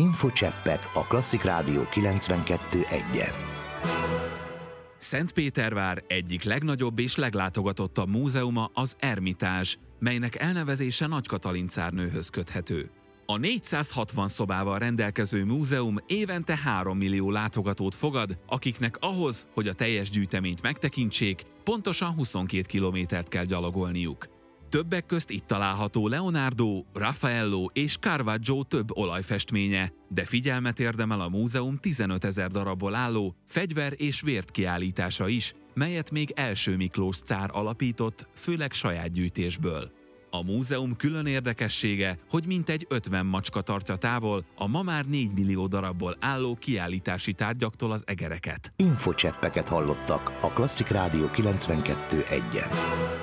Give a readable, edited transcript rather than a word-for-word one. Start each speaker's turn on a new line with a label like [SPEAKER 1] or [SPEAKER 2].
[SPEAKER 1] Infocseppek a Klasszik Rádió 92.1-en.
[SPEAKER 2] Szentpétervár egyik legnagyobb és leglátogatottabb múzeuma az Ermitázs, melynek elnevezése Nagy Katalin cárnőhöz köthető. A 460 szobával rendelkező múzeum évente 3 millió látogatót fogad, akiknek ahhoz, hogy a teljes gyűjteményt megtekintsék, pontosan 22 kilométert kell gyalogolniuk. Többek közt itt található Leonardo, Raffaello és Caravaggio több olajfestménye, de figyelmet érdemel a múzeum 15 000 darabból álló fegyver- és vért kiállítása is, melyet még első Miklós cár alapított, főleg saját gyűjtésből. A múzeum külön érdekessége, hogy mintegy 50 macska tartja távol a ma már 4 millió darabból álló kiállítási tárgyaktól az egereket.
[SPEAKER 1] Infocseppeket hallottak a Klasszik Rádió 92.1-en.